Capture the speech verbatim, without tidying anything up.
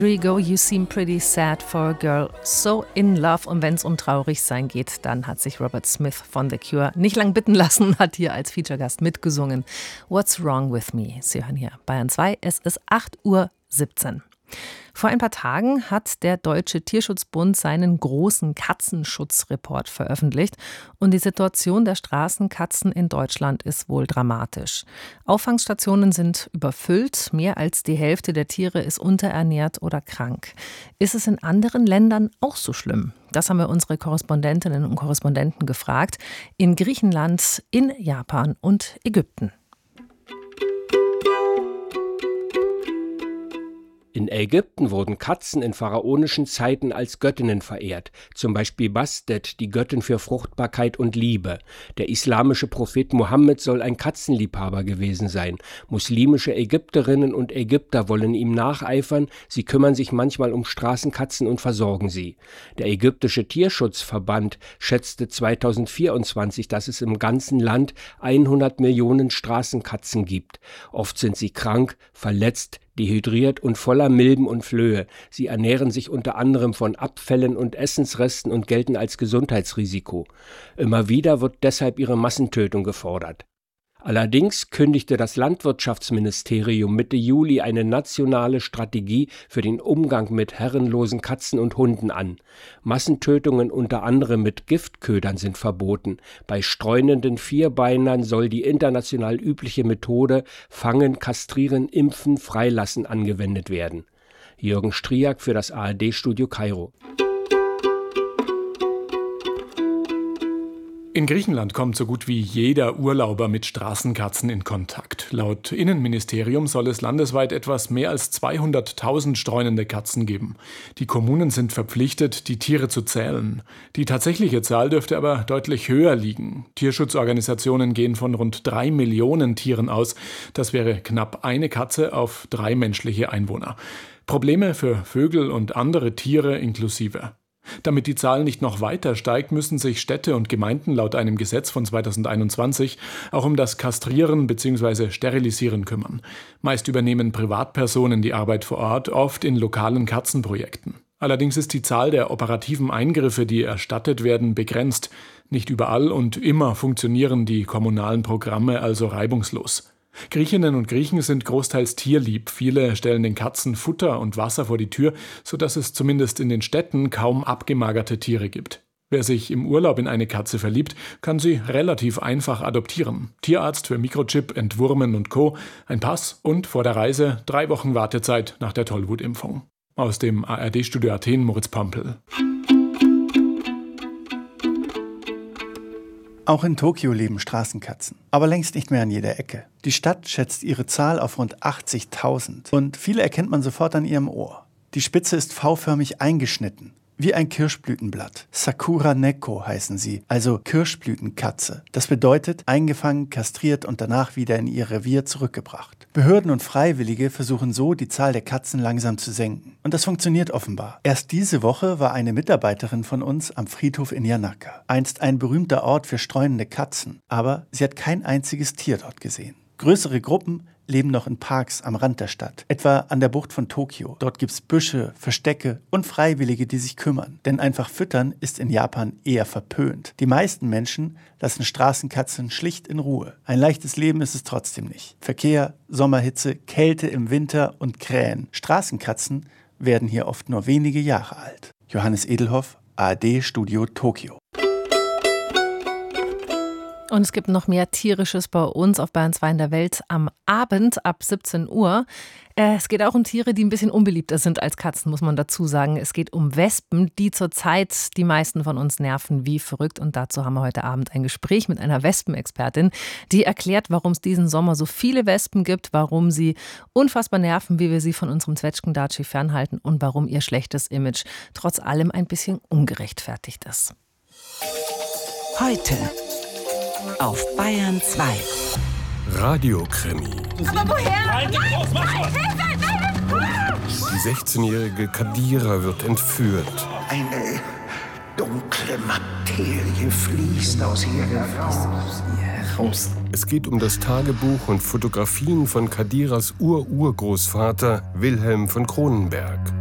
Here you go, you seem pretty sad for a girl, so in love. Und wenn es um traurig sein geht, dann hat sich Robert Smith von The Cure nicht lang bitten lassen und hat hier als Feature-Gast mitgesungen. What's Wrong With Me? Sie hören hier Bayern zwei, es ist acht Uhr siebzehn. Vor ein paar Tagen hat der Deutsche Tierschutzbund seinen großen Katzenschutzreport veröffentlicht und die Situation der Straßenkatzen in Deutschland ist wohl dramatisch. Auffangstationen sind überfüllt, mehr als die Hälfte der Tiere ist unterernährt oder krank. Ist es in anderen Ländern auch so schlimm? Das haben wir unsere Korrespondentinnen und Korrespondenten gefragt, in Griechenland, in Japan und Ägypten. In Ägypten wurden Katzen in pharaonischen Zeiten als Göttinnen verehrt, zum Beispiel Bastet, die Göttin für Fruchtbarkeit und Liebe. Der islamische Prophet Mohammed soll ein Katzenliebhaber gewesen sein. Muslimische Ägypterinnen und Ägypter wollen ihm nacheifern, sie kümmern sich manchmal um Straßenkatzen und versorgen sie. Der ägyptische Tierschutzverband schätzte zweitausendvierundzwanzig, dass es im ganzen Land hundert Millionen Straßenkatzen gibt. Oft sind sie krank, verletzt, dehydriert und voller Milben und Flöhe. Sie ernähren sich unter anderem von Abfällen und Essensresten und gelten als Gesundheitsrisiko. Immer wieder wird deshalb ihre Massentötung gefordert. Allerdings kündigte das Landwirtschaftsministerium Mitte Juli eine nationale Strategie für den Umgang mit herrenlosen Katzen und Hunden an. Massentötungen unter anderem mit Giftködern sind verboten. Bei streunenden Vierbeinern soll die international übliche Methode Fangen, Kastrieren, Impfen, Freilassen angewendet werden. Jürgen Striak für das A R D-Studio Kairo. In Griechenland kommt so gut wie jeder Urlauber mit Straßenkatzen in Kontakt. Laut Innenministerium soll es landesweit etwas mehr als zweihunderttausend streunende Katzen geben. Die Kommunen sind verpflichtet, die Tiere zu zählen. Die tatsächliche Zahl dürfte aber deutlich höher liegen. Tierschutzorganisationen gehen von rund drei Millionen Tieren aus. Das wäre knapp eine Katze auf drei menschliche Einwohner. Probleme für Vögel und andere Tiere inklusive. Damit die Zahl nicht noch weiter steigt, müssen sich Städte und Gemeinden laut einem Gesetz von zweitausendeinundzwanzig auch um das Kastrieren bzw. Sterilisieren kümmern. Meist übernehmen Privatpersonen die Arbeit vor Ort, oft in lokalen Katzenprojekten. Allerdings ist die Zahl der operativen Eingriffe, die erstattet werden, begrenzt. Nicht überall und immer funktionieren die kommunalen Programme also reibungslos. Griechinnen und Griechen sind großteils tierlieb. Viele stellen den Katzen Futter und Wasser vor die Tür, sodass es zumindest in den Städten kaum abgemagerte Tiere gibt. Wer sich im Urlaub in eine Katze verliebt, kann sie relativ einfach adoptieren. Tierarzt für Mikrochip, Entwurmen und Co., ein Pass und vor der Reise drei Wochen Wartezeit nach der Tollwutimpfung. Aus dem A R D-Studio Athen, Moritz Pampel. Auch in Tokio leben Straßenkatzen, aber längst nicht mehr an jeder Ecke. Die Stadt schätzt ihre Zahl auf rund achtzigtausend und viele erkennt man sofort an ihrem Ohr. Die Spitze ist V-förmig eingeschnitten, wie ein Kirschblütenblatt. Sakura Neko heißen sie, also Kirschblütenkatze. Das bedeutet eingefangen, kastriert und danach wieder in ihr Revier zurückgebracht. Behörden und Freiwillige versuchen so, die Zahl der Katzen langsam zu senken. Und das funktioniert offenbar. Erst diese Woche war eine Mitarbeiterin von uns am Friedhof in Yanaka. Einst ein berühmter Ort für streunende Katzen. Aber sie hat kein einziges Tier dort gesehen. Größere Gruppen leben noch in Parks am Rand der Stadt, etwa an der Bucht von Tokio. Dort gibt's Büsche, Verstecke und Freiwillige, die sich kümmern. Denn einfach füttern ist in Japan eher verpönt. Die meisten Menschen lassen Straßenkatzen schlicht in Ruhe. Ein leichtes Leben ist es trotzdem nicht. Verkehr, Sommerhitze, Kälte im Winter und Krähen. Straßenkatzen werden hier oft nur wenige Jahre alt. Johannes Edelhoff, A R D-Studio Tokio. Und es gibt noch mehr Tierisches bei uns auf Bayern zwei in der Welt am Abend ab siebzehn Uhr. Es geht auch um Tiere, die ein bisschen unbeliebter sind als Katzen, muss man dazu sagen. Es geht um Wespen, die zurzeit die meisten von uns nerven wie verrückt. Und dazu haben wir heute Abend ein Gespräch mit einer Wespenexpertin, die erklärt, warum es diesen Sommer so viele Wespen gibt, warum sie unfassbar nerven, wie wir sie von unserem Zwetschgendatschi fernhalten und warum ihr schlechtes Image trotz allem ein bisschen ungerechtfertigt ist. Heute auf Bayern zwei. Radiokrimi. Aber woher? Nein, nein, Die sechzehnjährige Kadira wird entführt. Eine dunkle Materie fließt aus ihr heraus. Es geht um das Tagebuch und Fotografien von Kadiras Ur-Urgroßvater Wilhelm von Cronenberg.